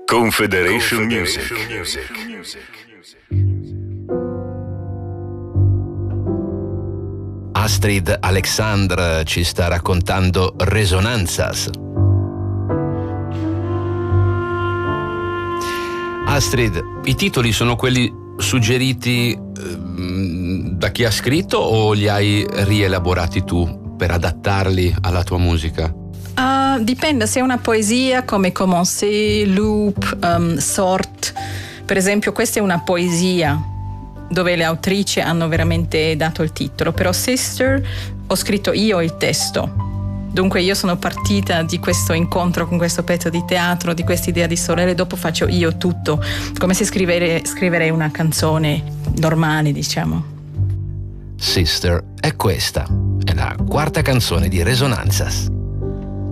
Confederation Music. Astrid Alexandre ci sta raccontando Resonanzas. Astrid, i titoli sono quelli suggeriti da chi ha scritto o li hai rielaborati tu per adattarli alla tua musica? Dipende, se è una poesia come Commencer, Loop, Sort, per esempio questa è una poesia dove le autrici hanno veramente dato il titolo, però Sister ho scritto io il testo, dunque io sono partita di questo incontro con questo pezzo di teatro, di questa idea di sorelle, dopo faccio io tutto, come se scriverei una canzone normale, diciamo. Sister è questa, è la quarta canzone di Resonanzas.